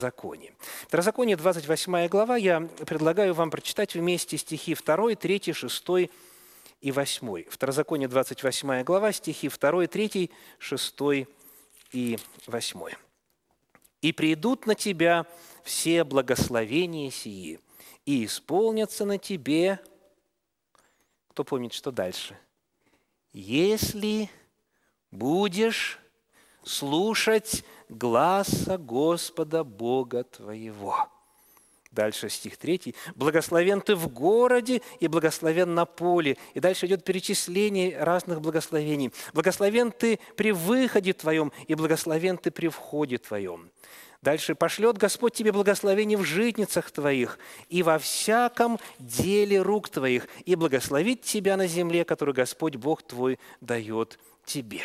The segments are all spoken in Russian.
Второзаконие. Второзаконие, 28 глава, я предлагаю вам прочитать вместе стихи 2, 3, 6 и 8. Второзаконие, 28 глава, стихи 2, 3, 6 и 8. «И придут на тебя все благословения сии, и исполнятся на тебе...» Кто помнит, что дальше? «Если будешь слушать гласа Господа Бога твоего». Дальше стих 3. «Благословен ты в городе и благословен на поле». И дальше идет перечисление разных благословений. «Благословен ты при выходе твоем, и благословен ты при входе твоем». Дальше: «Пошлет Господь тебе благословение в житницах твоих и во всяком деле рук твоих, и благословит тебя на земле, которую Господь Бог твой дает тебе».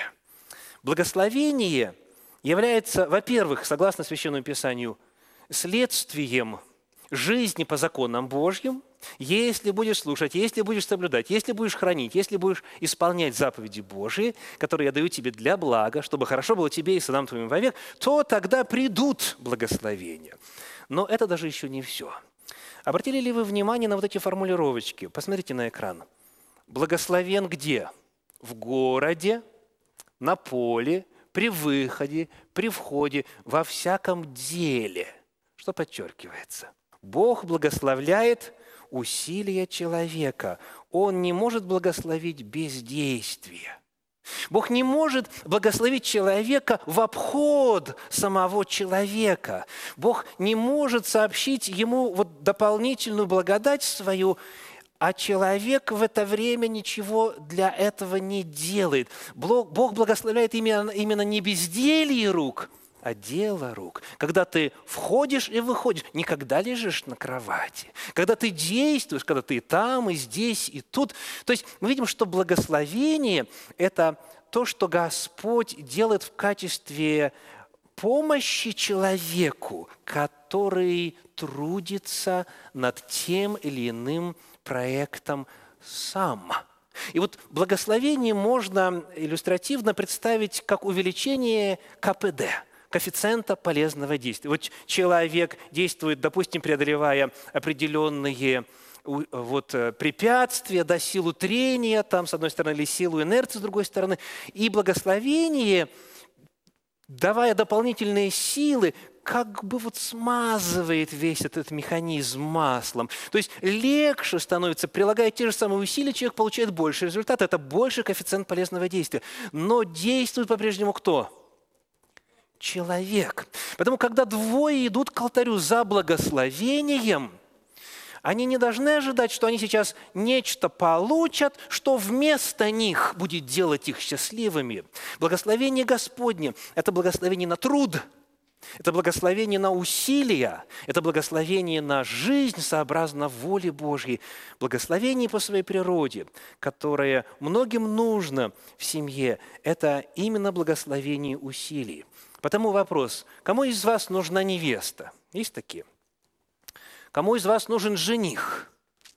Благословение является, во-первых, согласно Священному Писанию, следствием жизни по законам Божьим, если будешь слушать, если будешь соблюдать, если будешь хранить, если будешь исполнять заповеди Божьи, которые я даю тебе для блага, чтобы хорошо было тебе и сынам твоим вовек, то тогда придут благословения. Но это даже еще не все. Обратили ли вы внимание на вот эти формулировочки? Посмотрите на экран. Благословен где? В городе, на поле, при выходе, при входе, во всяком деле. Что подчеркивается? Бог благословляет усилия человека. Он не может благословить бездействие. Бог не может благословить человека в обход самого человека. Бог не может сообщить ему вот дополнительную благодать свою, а человек в это время ничего для этого не делает. Бог благословляет именно не безделье рук, а дело рук. Когда ты входишь и выходишь, не когда лежишь на кровати, когда ты действуешь, когда ты и там, и здесь, и тут. То есть мы видим, что благословение – это то, что Господь делает в качестве помощи человеку, который трудится над тем или иным проектом сам. И вот благословение можно иллюстративно представить как увеличение КПД, коэффициента полезного действия. Вот человек действует, допустим, преодолевая определенные препятствия, силу трения, там, с одной стороны, или силу инерции, с другой стороны, и благословение, давая дополнительные силы, как бы смазывает весь этот механизм маслом. То есть легче становится, прилагая те же самые усилия, человек получает больше результата. Это больше коэффициент полезного действия. Но действует по-прежнему кто? Человек. Поэтому, когда двое идут к алтарю за благословением, они не должны ожидать, что они сейчас нечто получат, что вместо них будет делать их счастливыми. Благословение Господне – это благословение на труд, это благословение на усилия, это благословение на жизнь сообразно воле Божьей. Благословение по своей природе, которое многим нужно в семье, это именно благословение усилий. Потому вопрос: кому из вас нужна невеста? Есть такие? Кому из вас нужен жених?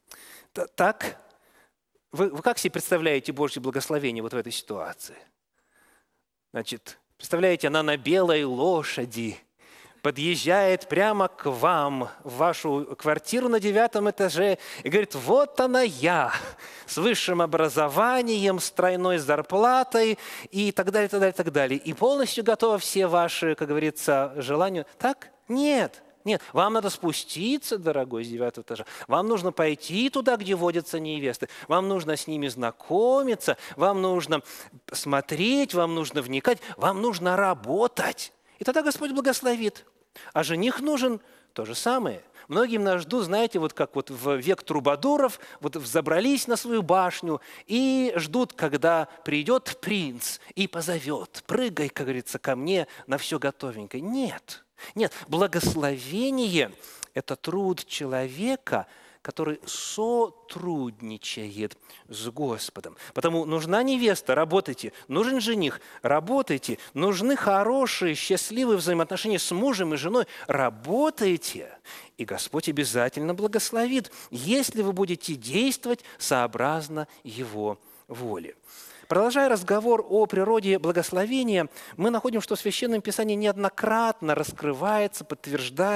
Так? Вы как себе представляете Божье благословение вот в этой ситуации? Значит, представляете, она на белой лошади подъезжает прямо к вам, в вашу квартиру на 9 этаже, и говорит: вот она я, с высшим образованием, с тройной зарплатой и так далее, так далее, так далее. И полностью готова все ваши, как говорится, желания. Так? Нет. Нет, вам надо спуститься, дорогой, с 9 этажа. Вам нужно пойти туда, где водятся невесты. Вам нужно с ними знакомиться, вам нужно смотреть, вам нужно вникать, вам нужно работать. И тогда Господь благословит. А жених нужен то же самое. Многие нас ждут, знаете, вот как вот в век трубадуров, вот взобрались на свою башню и ждут, когда придет принц и позовет: прыгай, как говорится, ко мне на все готовенькое. Нет. Нет, благословение – это труд человека, который сотрудничает с Господом. Потому нужна невеста – работайте, нужен жених – работайте, нужны хорошие, счастливые взаимоотношения с мужем и женой – работайте. И Господь обязательно благословит, если вы будете действовать сообразно Его воле. Продолжая разговор о природе благословения, мы находим, что в Священном Писании неоднократно раскрывается, подтверждается